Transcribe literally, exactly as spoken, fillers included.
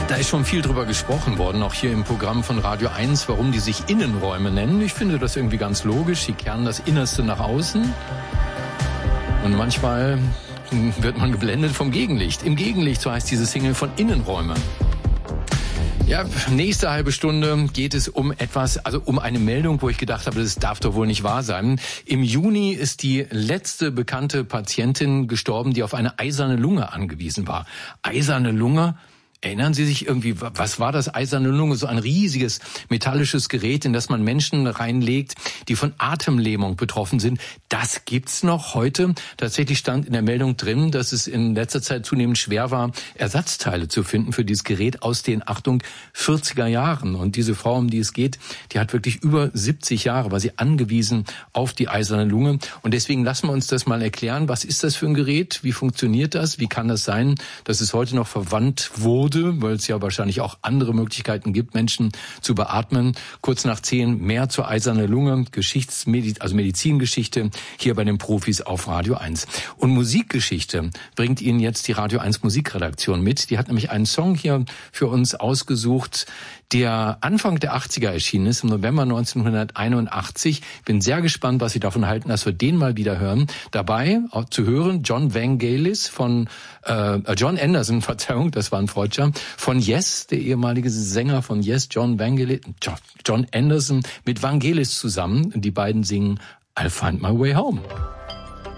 Da ist schon viel drüber gesprochen worden, auch hier im Programm von Radio eins, warum die sich Innenräume nennen. Ich finde das irgendwie ganz logisch. Sie kehren das Innerste nach außen. Und manchmal wird man geblendet vom Gegenlicht. Im Gegenlicht, so heißt diese Single von Innenräume. Ja, nächste halbe Stunde geht es um etwas, also um eine Meldung, wo ich gedacht habe, das darf doch wohl nicht wahr sein. Im Juni ist die letzte bekannte Patientin gestorben, die auf eine eiserne Lunge angewiesen war. Eiserne Lunge? Erinnern Sie sich irgendwie, was war das eiserne Lunge? So ein riesiges metallisches Gerät, in das man Menschen reinlegt, die von Atemlähmung betroffen sind. Das gibt's noch heute. Tatsächlich stand in der Meldung drin, dass es in letzter Zeit zunehmend schwer war, Ersatzteile zu finden für dieses Gerät aus den, Achtung, vierziger Jahren. Und diese Frau, um die es geht, die hat wirklich über siebzig Jahre, war sie angewiesen auf die eiserne Lunge. Und deswegen lassen wir uns das mal erklären. Was ist das für ein Gerät? Wie funktioniert das? Wie kann das sein, dass es heute noch verwandt wurde? Weil es ja wahrscheinlich auch andere Möglichkeiten gibt, Menschen zu beatmen. Kurz nach zehn mehr zur eisernen Lunge, Geschichtsmedi- also Medizingeschichte hier bei den Profis auf Radio eins. Und Musikgeschichte bringt Ihnen jetzt die Radio eins Musikredaktion mit. Die hat nämlich einen Song hier für uns ausgesucht, der Anfang der achtziger erschienen ist, im November neunzehnhunderteinundachtzig. Bin sehr gespannt, was Sie davon halten, dass wir den mal wieder hören. Dabei auch zu hören John Vangelis von äh, John Anderson, Verzeihung, das war ein Freudscher, von Yes, der ehemalige Sänger von Yes, John Vangelis, John Anderson mit Vangelis zusammen. Die beiden singen I'll Find My Way Home.